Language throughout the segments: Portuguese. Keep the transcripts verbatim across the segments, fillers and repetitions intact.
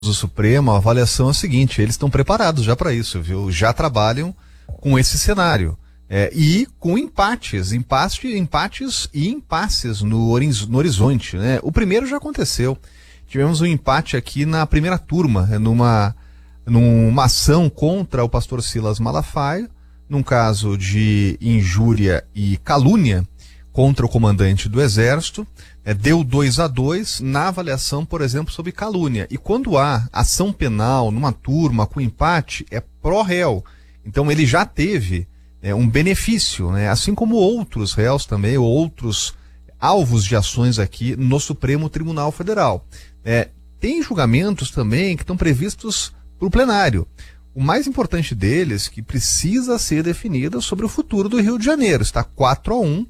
do Supremo, a avaliação é a seguinte: eles estão preparados já para isso, viu? Já trabalham com esse cenário. É, e com empates, empate, empates e impasses no, horiz, no horizonte, né? O primeiro já aconteceu. Tivemos um empate aqui na primeira turma, numa, numa ação contra o pastor Silas Malafaia, num caso de injúria e calúnia contra o comandante do Exército. É, deu dois a dois na avaliação, por exemplo, sobre calúnia. E quando há ação penal numa turma com empate, é pró-réu. Então ele já teve É um benefício, né? Assim como outros réus também, ou outros alvos de ações aqui no Supremo Tribunal Federal. É, tem julgamentos também que estão previstos para o plenário. O mais importante deles, que precisa ser definido sobre o futuro do Rio de Janeiro. Está quatro a um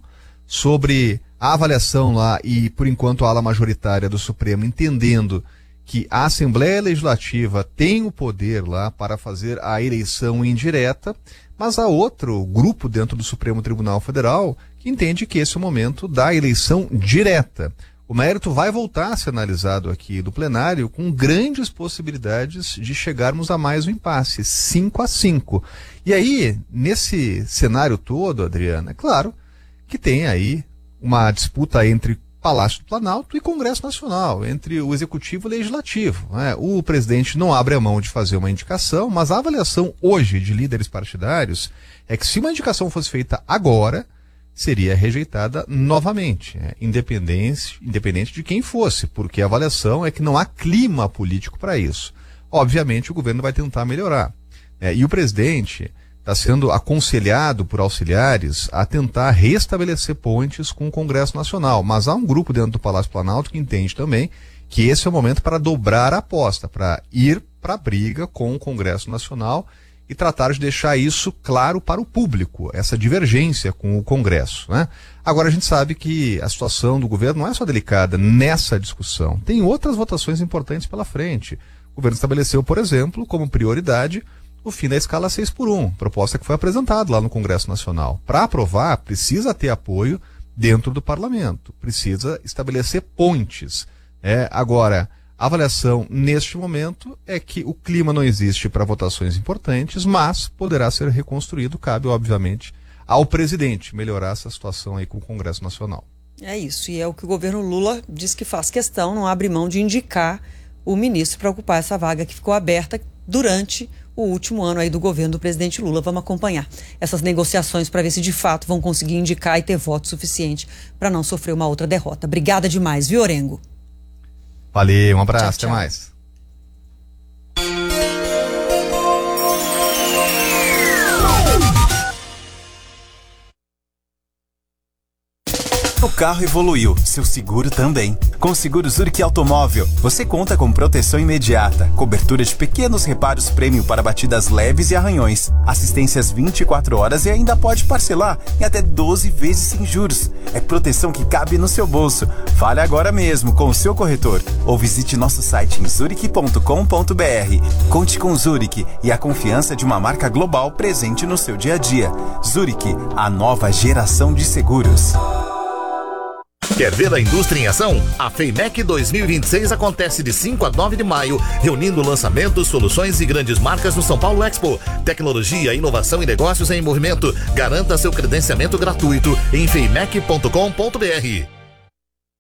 sobre a avaliação lá e, por enquanto, a ala majoritária do Supremo entendendo que a Assembleia Legislativa tem o poder lá para fazer a eleição indireta, mas há outro grupo dentro do Supremo Tribunal Federal que entende que esse é o momento da eleição direta. O mérito vai voltar a ser analisado aqui do plenário com grandes possibilidades de chegarmos a mais um impasse, cinco a cinco. E aí, nesse cenário todo, Adriana, é claro que tem aí uma disputa entre Palácio do Planalto e Congresso Nacional, entre o Executivo e o Legislativo, né? O presidente não abre a mão de fazer uma indicação, mas a avaliação hoje de líderes partidários é que se uma indicação fosse feita agora, seria rejeitada novamente, né? independente, independente de quem fosse, porque a avaliação é que não há clima político para isso. Obviamente o governo vai tentar melhorar, né? E o presidente está sendo aconselhado por auxiliares a tentar restabelecer pontes com o Congresso Nacional. Mas há um grupo dentro do Palácio Planalto que entende também que esse é o momento para dobrar a aposta, para ir para a briga com o Congresso Nacional e tratar de deixar isso claro para o público, essa divergência com o Congresso, né? Agora a gente sabe que a situação do governo não é só delicada nessa discussão. Tem outras votações importantes pela frente. O governo estabeleceu, por exemplo, como prioridade o fim da escala seis por um, proposta que foi apresentada lá no Congresso Nacional. Para aprovar, precisa ter apoio dentro do parlamento, precisa estabelecer pontes. É, agora, a avaliação neste momento é que o clima não existe para votações importantes, mas poderá ser reconstruído, cabe, obviamente, ao presidente melhorar essa situação aí com o Congresso Nacional. É isso, e é o que o governo Lula diz que faz questão, não abre mão de indicar o ministro para ocupar essa vaga que ficou aberta durante o último ano aí do governo do presidente Lula. Vamos acompanhar essas negociações para ver se de fato vão conseguir indicar e ter voto suficiente para não sofrer uma outra derrota. Obrigada demais, viu, Orengo? Valeu, um abraço, tchau, tchau. Até mais. O carro evoluiu, seu seguro também. Com o seguro Zurich Automóvel, você conta com proteção imediata, cobertura de pequenos reparos prêmio para batidas leves e arranhões, assistências vinte e quatro horas e ainda pode parcelar em até doze vezes sem juros. É proteção que cabe no seu bolso. Fale agora mesmo com o seu corretor ou visite nosso site em zurich ponto com ponto b r. Conte com Zurich e a confiança de uma marca global presente no seu dia a dia. Zurich, a nova geração de seguros. Quer ver a indústria em ação? A FEIMEC dois mil e vinte e seis acontece de cinco a nove de maio, reunindo lançamentos, soluções e grandes marcas no São Paulo Expo. Tecnologia, inovação e negócios em movimento. Garanta seu credenciamento gratuito em feimec ponto com ponto b r.